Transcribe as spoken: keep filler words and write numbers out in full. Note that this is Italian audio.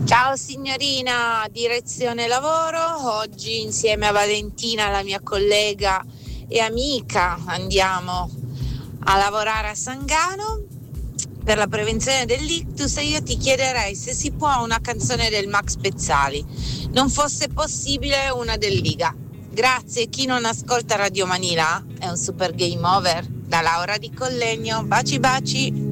Ciao signorina, direzione lavoro. Oggi insieme a Valentina, la mia collega e amica, andiamo a lavorare a Sangano per la prevenzione dell'ictus e io ti chiederei se si può una canzone del Max Pezzali, non fosse possibile una del Liga. Grazie, chi non ascolta Radio Manila è un super game over. Da Laura di Collegno, baci baci.